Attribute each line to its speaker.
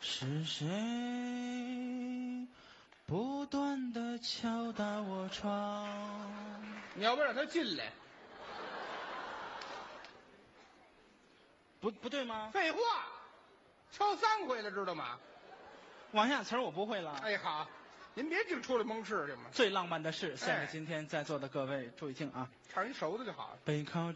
Speaker 1: 是谁不断地敲打我窗？
Speaker 2: 你要不让他进来？
Speaker 1: 不对吗？
Speaker 2: 废话，敲3回了，知道吗？
Speaker 1: 往下词儿我不会了。
Speaker 2: 哎，好，您别净出来蒙事去嘛。
Speaker 1: 最浪漫的事，献给今天在座的各位，注意听啊！
Speaker 2: 唱一熟的就好了。
Speaker 1: 背靠着